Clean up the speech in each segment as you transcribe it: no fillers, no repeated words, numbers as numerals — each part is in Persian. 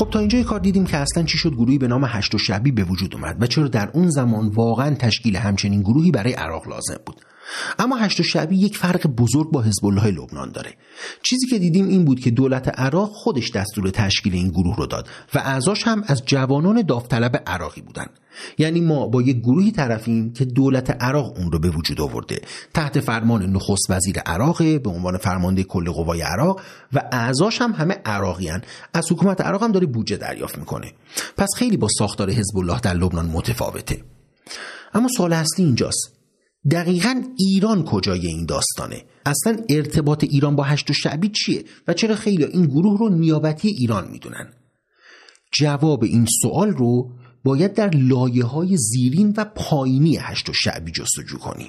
خب تا اینجای کار دیدیم که اصلا چی شد گروهی به نام هشت الشعبی به وجود اومد و چرا در اون زمان واقعا تشکیل همچنین گروهی برای عراق لازم بود. اما هشت الشعبی یک فرق بزرگ با حزب الله لبنان داره. چیزی که دیدیم این بود که دولت عراق خودش دستور تشکیل این گروه رو داد و اعضاش هم از جوانان داوطلب عراقی بودن. یعنی ما با یک گروهی طرفیم که دولت عراق اون رو به وجود آورده، تحت فرمان نخست وزیر عراق به عنوان فرمانده کل قوای عراق و اعضاش هم همه عراقیان. از حکومت عراق هم داره بودجه دریافت میکنه. پس خیلی با ساختار حزب الله در لبنان متفاوته. اما سوال اصلی اینجاست، دقیقاً ایران کجای این داستانه؟ اصلا ارتباط ایران با هشت الشعبی چیه و چرا خیلی این گروه رو نیابتی ایران میدونن؟ جواب این سوال رو باید در لایه‌های زیرین و پایینی هشت الشعبی جستجو کنیم.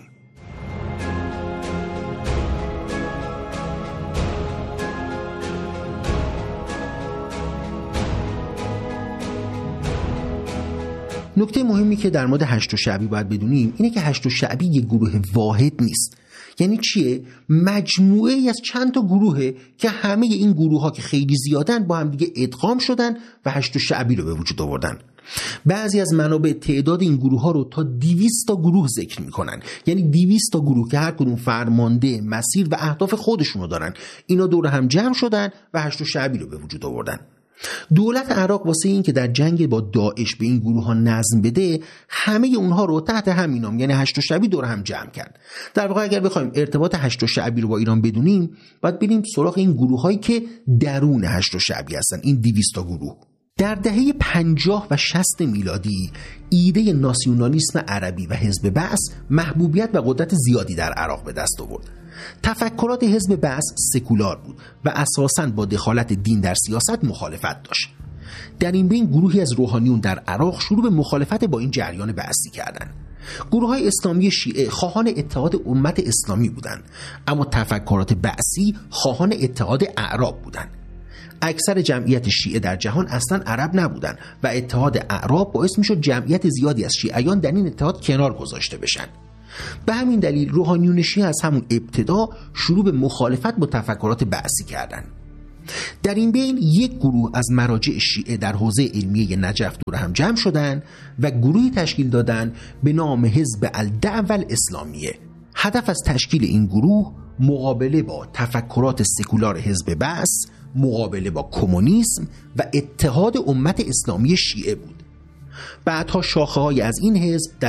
نکته مهمی که در مورد هشت الشعبی باید بدونیم اینه که هشت الشعبی یک گروه واحد نیست. یعنی چیه؟ مجموعه ای از چند تا گروهه که همه این گروه ها که خیلی زیادن با هم دیگه ادغام شدن و هشت الشعبی رو به وجود آوردن. بعضی از منابع تعداد این گروه ها رو تا 200 تا گروه ذکر میکنن. یعنی 200 تا گروه که هر کدوم فرمانده، مسیر و اهداف خودشونو دارن. اینا دور هم جمع شدن و هشت الشعبی رو به وجود آوردن. دولت عراق واسه این که در جنگ با داعش به این گروه ها نظم بده، همه اونها رو تحت همین نام یعنی هشت الشعبی دور هم جمع کرد. در واقع اگر بخوایم ارتباط هشت الشعبی رو با ایران بدونیم، باید بریم سراغ این گروه هایی که درون هشت الشعبی هستن، این 200 تا گروه. در دهه 50 و 60 میلادی ایده ناسیونالیسم عربی و حزب بعث محبوبیت و قدرت زیادی در عراق به دست آورد. تفکرات حزب بعث سکولار بود و اساساً با دخالت دین در سیاست مخالفت داشت. در این بین گروهی از روحانیون در عراق شروع به مخالفت با این جریان بعثی کردند. گروه‌های اسلامی شیعه خواهان اتحاد امت اسلامی بودند، اما تفکرات بعثی خواهان اتحاد اعراب بودند. اکثر جمعیت شیعه در جهان اصلا عرب نبودند و اتحاد اعراب باعث میشد جمعیت زیادی از شیعیان در این اتحاد کنار گذاشته بشن. به همین دلیل روحانیون شیعه از همون ابتدا شروع به مخالفت با تفکرات بعثی کردند. در این بین یک گروه از مراجع شیعه در حوزه علمیه نجف دور هم جمع شدند و گروهی تشکیل دادند به نام حزب الدعوة الاسلامیه. هدف از تشکیل این گروه مقابله با تفکرات سکولار حزب بعث، مقابله با کمونیسم و اتحاد امت اسلامی شیعه بود. بعدها شاخه‌های از این حزب در